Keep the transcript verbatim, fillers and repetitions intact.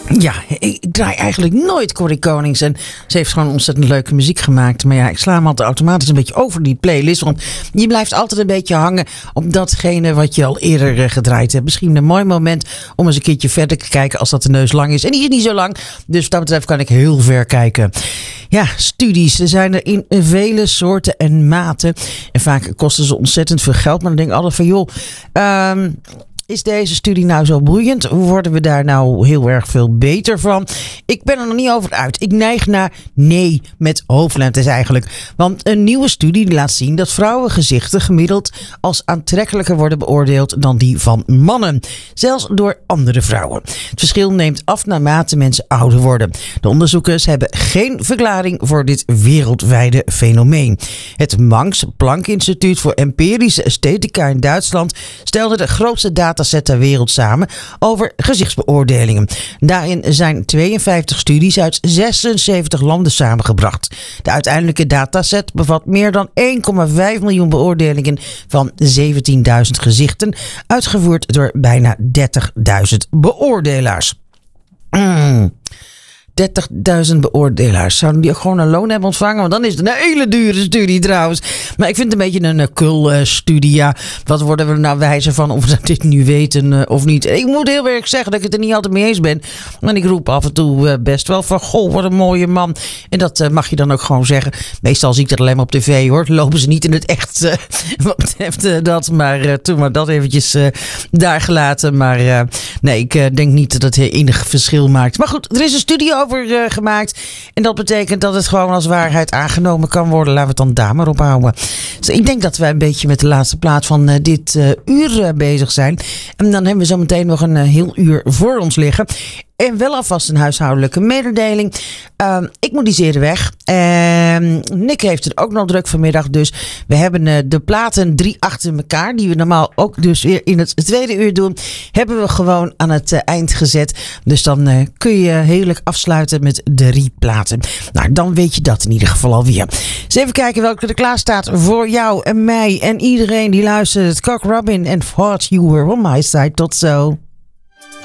Ja, ik draai eigenlijk nooit Corrie Konings. En ze heeft gewoon ontzettend leuke muziek gemaakt. Maar ja, ik sla hem altijd automatisch een beetje over die playlist. Want je blijft altijd een beetje hangen op datgene wat je al eerder uh, gedraaid hebt. Misschien een mooi moment om eens een keertje verder te kijken als dat de neus lang is. En die is niet zo lang. Dus wat dat betreft kan ik heel ver kijken. Ja, studies. Er zijn er in vele soorten en maten. En vaak kosten ze ontzettend veel geld. Maar dan denk ik altijd van joh... Um, Is deze studie nou zo boeiend? Worden we daar nou heel erg veel beter van? Ik ben er nog niet over uit. Ik neig naar nee met hoofdletters eigenlijk. Want een nieuwe studie laat zien dat vrouwengezichten gemiddeld als aantrekkelijker worden beoordeeld dan die van mannen. Zelfs door andere vrouwen. Het verschil neemt af naarmate mensen ouder worden. De onderzoekers hebben geen verklaring voor dit wereldwijde fenomeen. Het Max Planck Instituut voor Empirische Esthetica in Duitsland stelde de grootste data set ter wereld samen over gezichtsbeoordelingen. Daarin zijn tweeënvijftig studies uit zesenzeventig landen samengebracht. De uiteindelijke dataset bevat meer dan één komma vijf miljoen beoordelingen van zeventienduizend gezichten, uitgevoerd door bijna dertigduizend beoordelaars. Mm. dertigduizend beoordelaars. Zouden die ook gewoon een loon hebben ontvangen? Want dan is het een hele dure studie trouwens. Maar ik vind het een beetje een uh, kul uh, studie. Ja, wat worden we er nou wijzer van of we dit nu weten uh, of niet? Ik moet heel erg zeggen dat ik het er niet altijd mee eens ben. En ik roep af en toe uh, best wel van, goh, wat een mooie man. En dat uh, mag je dan ook gewoon zeggen. Meestal zie ik dat alleen maar op tv hoor. Lopen ze niet in het echt. Uh, wat betreft uh, dat. Maar uh, toen maar dat eventjes uh, daar gelaten. Maar uh, nee, ik uh, denk niet dat het enig verschil maakt. Maar goed, er is een studie over Over, uh, gemaakt. En dat betekent dat het gewoon als waarheid aangenomen kan worden. Laten we het dan daar maar op houden. Dus ik denk dat wij een beetje met de laatste plaat van uh, dit uh, uur uh, bezig zijn. En dan hebben we zo meteen nog een uh, heel uur voor ons liggen. En wel alvast een huishoudelijke mededeling. Uh, ik moet die eerder weg. Uh, Nick heeft het ook nog druk vanmiddag. Dus we hebben uh, de platen drie achter elkaar. Die we normaal ook dus weer in het tweede uur doen. Hebben we gewoon aan het uh, eind gezet. Dus dan uh, kun je heerlijk afsluiten met drie platen. Nou, dan weet je dat in ieder geval alweer. Dus even kijken welke er klaar staat voor jou en mij. En iedereen die luistert. Cock Robin en Thought You Were On My Side. Tot zo.